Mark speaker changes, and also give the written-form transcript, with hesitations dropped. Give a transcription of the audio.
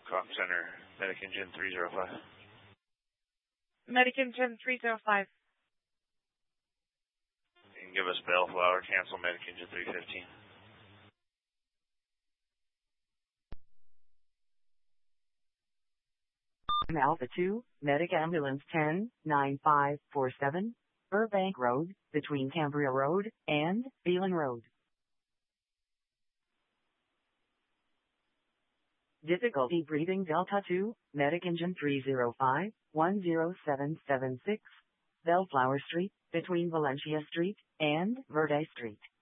Speaker 1: Cox Center, Medic Engine 305.
Speaker 2: Medic Engine 305.
Speaker 1: You can give us Bellflower, cancel Medic Engine 315.
Speaker 3: Alpha 2, Medic Ambulance 10-9547, Burbank Road, between Cambria Road and Phelan Road. Difficulty breathing Delta 2, Medic Engine 305, 10776, Bellflower Street, between Valencia Street and Verde Street.